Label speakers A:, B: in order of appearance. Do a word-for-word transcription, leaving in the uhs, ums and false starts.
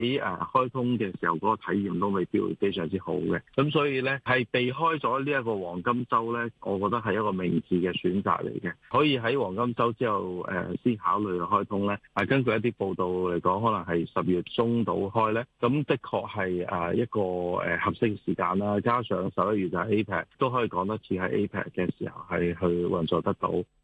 A: 喺誒開通嘅時候嗰個體驗都未必會非常之好嘅。咁所以咧係避開咗呢一個黃金週咧，我覺得係一個明智嘅選擇嚟嘅。可以喺黃金週之後誒、呃、先考慮開通咧。係根據一啲報道嚟講，可能係十月中到開咧，咁的確係誒一個誒合適嘅時間啦。加上十一月就係 A P E C， 都可以講得似係 A P E C 嘅時候係去運作得到。